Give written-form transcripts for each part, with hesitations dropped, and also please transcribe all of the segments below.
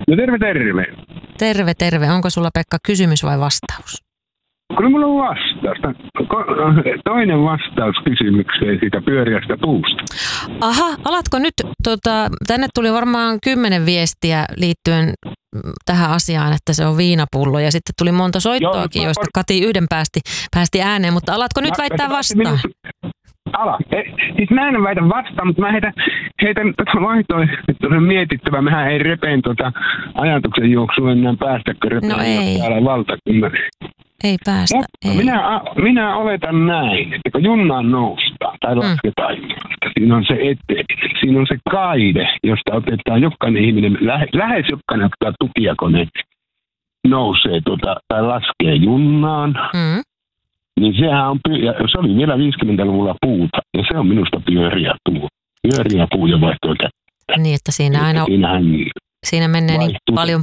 No terve, terve. Terve, terve. Onko sulla, Pekka, kysymys vai vastaus? Kyllä mulla on vastaus. Toinen vastaus kysymykseen siitä pyöriästä puusta. Aha, alatko nyt, tänne tuli varmaan 10 viestiä liittyen tähän asiaan, että se on viinapullo, ja sitten tuli monta soittoakin, joista Kati yhden päästi ääneen, mutta alatko nyt väittää vastaan? Ala. Siis mä en väitä vastaan, mutta mä heitän vaihtoehtoisen mietittävää. Mehän ei repeen ajatuksen juoksua enää päästäkö repeen, no ei. Täällä valtakunnassa. Ei päästä, mutta ei. Minä oletan näin, että kun junnaan noustaan tai lasketaan, siinä on se siinä on se kaide, josta otetaan jokainen ihminen, lähes jokainen ottaa tukijakoneen, nousee tai laskee junnaan. Niin sehän on, se oli vielä 50-luvulla puuta, ja se on minusta pyöriä puu ja vaihtoo kättä. Niin, että siinä aina, siinä menee niin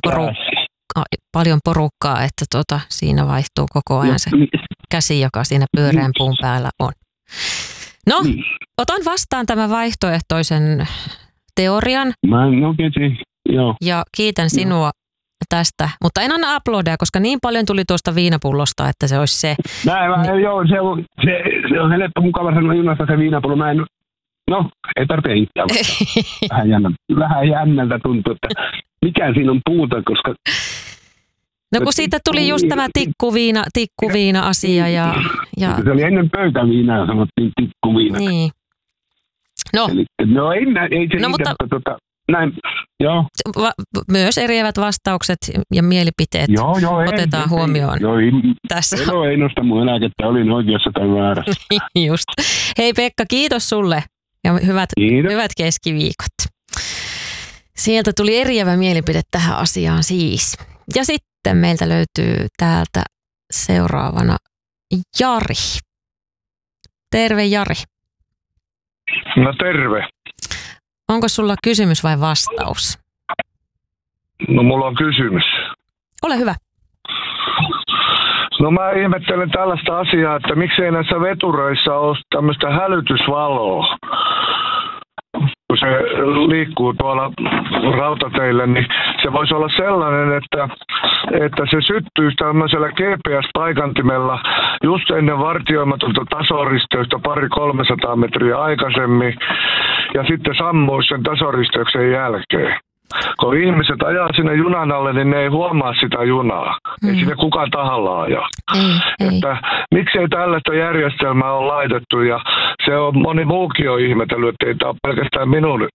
paljon porukkaa, että siinä vaihtuu koko ajan se käsi, joka siinä pyöreän puun päällä on. No, otan vastaan tämän vaihtoehtoisen teorian. Joo. Ja kiitän sinua tästä, mutta en anna aplodeja, koska niin paljon tuli tuosta viinapullosta, että se olisi se. Joo, se on helppo mukava sanoa junasta se viinapullo. Ei tarvitse itseä. Vähän jännältä tuntuu, että mikä siinä on puuta, koska... No kun siitä tuli just tämä tikkuviina-asia ja... Se oli ennen pöytäviinaa, sanottiin tikkuviina. Niin. No. Ei se mutta... Näin, joo. Myös eriävät vastaukset ja mielipiteet otetaan huomioon. Tässä. Ei nosta mun eläkettä, olin oikeassa tai väärässä. Just. Hei Pekka, kiitos sulle ja hyvät keskiviikot. Sieltä tuli eriävä mielipide tähän asiaan siis. Ja sitten meiltä löytyy täältä seuraavana Jari. Terve Jari. No terve. Onko sulla kysymys vai vastaus? No mulla on kysymys. Ole hyvä. No mä ihmettelen tällaista asiaa, että miksei näissä vetureissa ole tämmöistä hälytysvaloa. Kun se liikkuu tuolla rautateillä, niin se voisi olla sellainen, että se syttyisi tämmöisellä GPS-paikantimella just ennen vartioimatonta tasoristeystä 200-300 metriä aikaisemmin ja sitten sammuisi sen tasoristeyksen jälkeen. Kun ihmiset ajaa sinne junan alle, niin ne ei huomaa sitä junaa. Ei sinne kukaan tahalla ajaa. Että miksei tällaista järjestelmää ole laitettu, ja se on moni muukin on ihmetellyt, että ei tämä ole pelkästään minun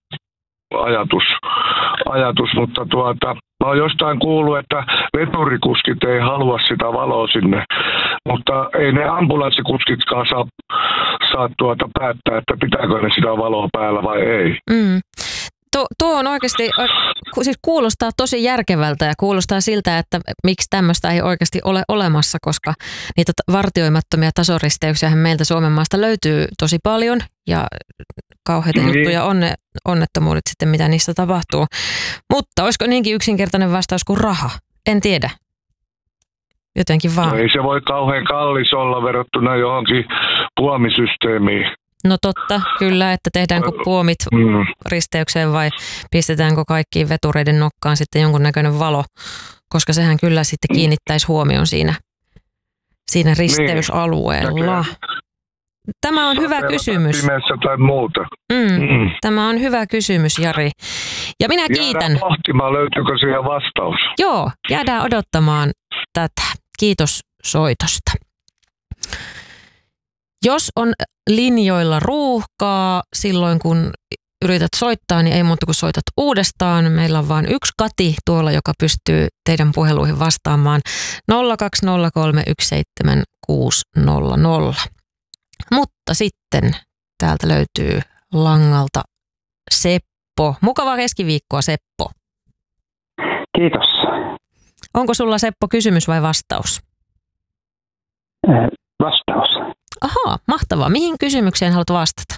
ajatus, mutta mä oon jostain kuullut, että veturikuskit ei halua sitä valoa sinne, mutta ei ne ambulanssikuskitkaan saa päättää, että pitääkö ne sitä valoa päällä vai ei. Tuo on oikeasti, siis kuulostaa tosi järkevältä ja kuulostaa siltä, että miksi tämmöistä ei oikeasti ole olemassa, koska niitä vartioimattomia tasoristeyksiä meiltä Suomen maasta löytyy tosi paljon ja kauheita juttuja onnettomuudet sitten, mitä niissä tapahtuu. Mutta olisiko niinkin yksinkertainen vastaus kuin raha? En tiedä. Jotenkin vaan. No ei se voi kauhean kallis olla verrattuna johonkin puomisysteemiin. No totta, kyllä, että tehdäänkö puomit risteykseen vai pistetäänkö kaikkiin vetureiden nokkaan sitten jonkunnäköinen valo, koska sehän kyllä sitten kiinnittäisi huomioon siinä risteysalueella. Tämä on hyvä kysymys. Tai muuta. Tämä on hyvä kysymys, Jari. Ja minä kiitän. Jäädään pohtimaan, löytyykö siihen vastaus. Joo, jäädään odottamaan tätä. Kiitos soitosta. Jos on linjoilla ruuhkaa silloin, kun yrität soittaa, niin ei muuta kuin soitat uudestaan. Meillä on vain yksi Kati tuolla, joka pystyy teidän puheluihin vastaamaan 020317600. Mutta sitten täältä löytyy langalta Seppo. Mukavaa keskiviikkoa, Seppo. Kiitos. Onko sulla, Seppo, kysymys vai vastaus? Vastaus. Ahaa, mahtavaa. Mihin kysymykseen haluat vastata?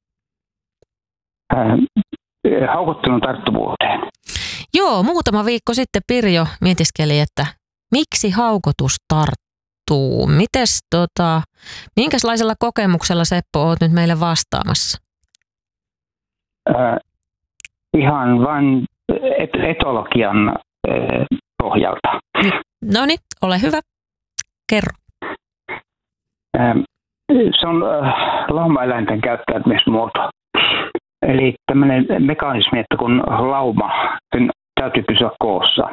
Haukottelun tarttuvuuteen. Joo, muutama viikko sitten Pirjo mietiskeli, että miksi haukotus tarttuu. Minkälaisella kokemuksella, Seppo, olet nyt meille vastaamassa? Ihan vain etologian pohjalta. No niin, ole hyvä. Kerro. Se on laumaeläinten käyttäytymismuoto. Eli tämmöinen mekanismi, että kun lauma, sen täytyy pysyä koossa.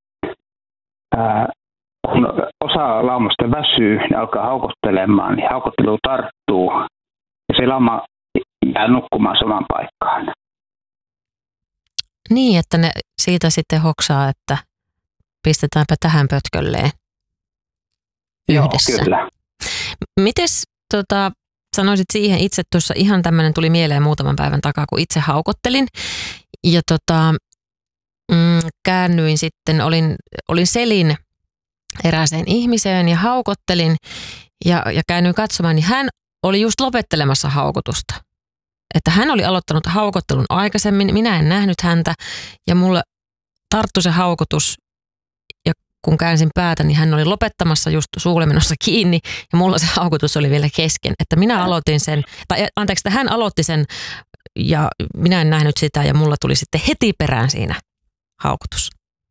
Kun osa laumasta väsyy, ne alkaa haukottelemaan, niin haukottelu tarttuu ja se lauma jää nukkumaan samaan paikkaan. Niin, että ne siitä sitten hoksaa, että pistetäänpä tähän pötkölleen yhdessä. Joo, kyllä. Mites sanoisit siihen itse tuossa ihan tämmöinen tuli mieleen muutaman päivän takaa, kun itse haukottelin ja käännyin sitten, selin erääseen ihmiseen ja haukottelin ja käännyin katsomaan, niin hän oli just lopettelemassa haukotusta. Että hän oli aloittanut haukottelun aikaisemmin, minä en nähnyt häntä ja mulle tarttui se haukotus ja kun käänsin päätä, niin hän oli lopettamassa just suulemenossa kiinni ja mulla se haukotus oli vielä kesken. Että minä aloitin sen, että hän aloitti sen ja minä en nähnyt sitä ja mulla tuli sitten heti perään siinä haukotus.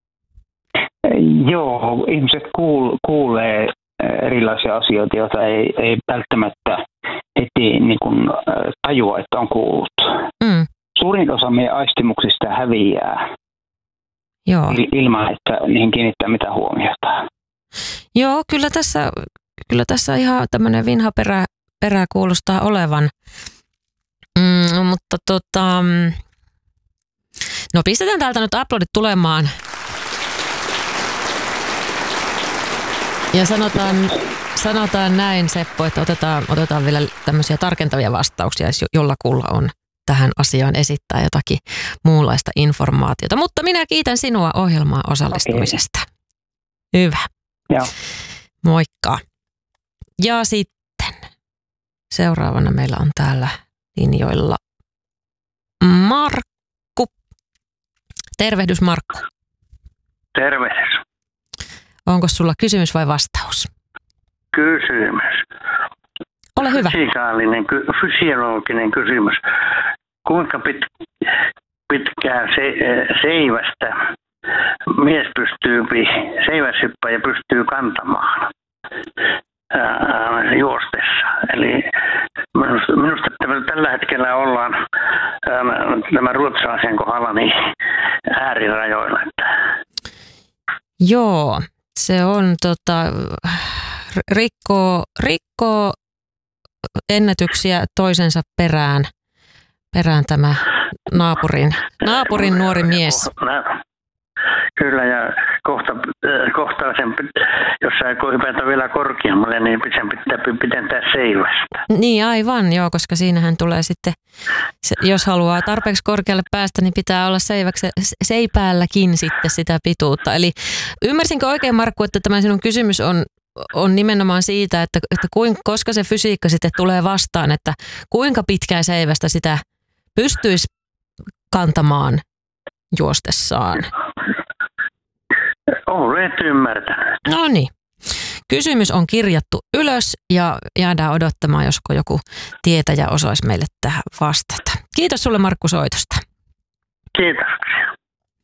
Joo, ihmiset kuulee erilaisia asioita, joita ei välttämättä heti niin kuin tajua, että on kuullut. Suurin osa meidän aistimuksista häviää. Joo. Ilman, että niihin kiinnittää mitään huomiota. Joo, kyllä tässä ihan tämmöinen vinha perä kuulostaa olevan. Mutta no pistetään täältä nyt aplodit tulemaan. Ja sanotaan näin, Seppo, että otetaan vielä tämmöisiä tarkentavia vastauksia, jos jollakulla on tähän asiaan esittää jotakin muunlaista informaatiota. Mutta minä kiitän sinua ohjelmaan osallistumisesta. Okay. Hyvä. Joo. Moikka. Ja sitten seuraavana meillä on täällä linjoilla Markku. Tervehdys, Markku. Tervehdys. Onko sulla kysymys vai vastaus? Kysymys. Ole hyvä. Fysiologinen kysymys. Kuinka pitkään seivästä mies seiväshyppäjä pystyy kantamaan juostessa? Eli minusta tällä hetkellä ollaan tämän ruotsalaisen kohdalla niin äärirajoilla. Joo, se on rikkoo ennätyksiä toisensa perään tämä naapurin nuori mies. Kyllä, ja kohta sen, jos sä hypätä vielä korkeammalle, niin sen pitää pitentää seivästä. Niin aivan, joo, koska siinähän tulee sitten, jos haluaa tarpeeksi korkealle päästä, niin pitää olla seipäälläkin sitten sitä pituutta. Eli ymmärsinkö oikein, Markku, että tämä sinun kysymys on nimenomaan siitä, että koska se fysiikka sitten tulee vastaan, että kuinka pitkää seivästä sitä pystyisi kantamaan juostessaan? Olet ymmärtänyt. No niin. Kysymys on kirjattu ylös ja jäädään odottamaan, josko joku tietäjä osaisi meille tähän vastata. Kiitos sulle, Markku, soitosta. Kiitoksia.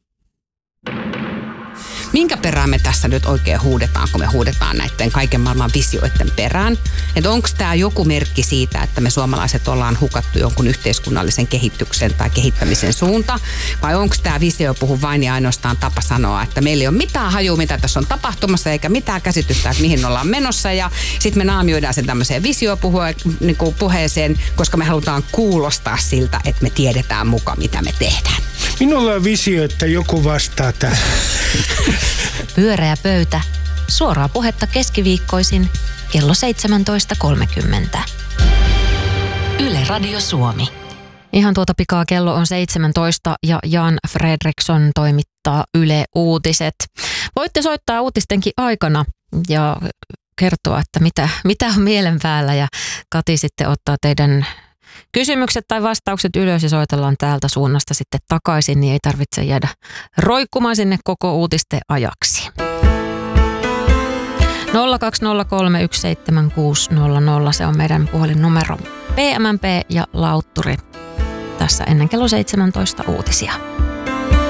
Minkä perään me tässä nyt oikein huudetaan, kun me huudetaan näiden kaiken maailman visioiden perään? Että onko tämä joku merkki siitä, että me suomalaiset ollaan hukattu jonkun yhteiskunnallisen kehityksen tai kehittämisen suunta? Vai onko tämä visio vain ja ainoastaan tapa sanoa, että meillä ei ole mitään hajua, mitä tässä on tapahtumassa, eikä mitään käsitystä, että mihin ollaan menossa. Ja sitten me naamioidaan sen tämmöiseen visiopuheeseen, koska me halutaan kuulostaa siltä, että me tiedetään muka, mitä me tehdään. Minulla on visio, että joku vastaa tähän. Pyöreä pöytä. Suoraa puhetta keskiviikkoisin kello 17.30. Yle Radio Suomi. Ihan tuota pikaa kello on 17 ja Jan Fredriksson toimittaa Yle Uutiset. Voitte soittaa uutistenkin aikana ja kertoa, että mitä on mielen päällä ja Kati sitten ottaa teidän kysymykset tai vastaukset ylös ja soitellaan täältä suunnasta sitten takaisin, niin ei tarvitse jäädä roikkumaan sinne koko uutisten ajaksi. 020317600, se on meidän puhelinnumero. PMMP ja Lautturi tässä ennen kello 17 uutisia.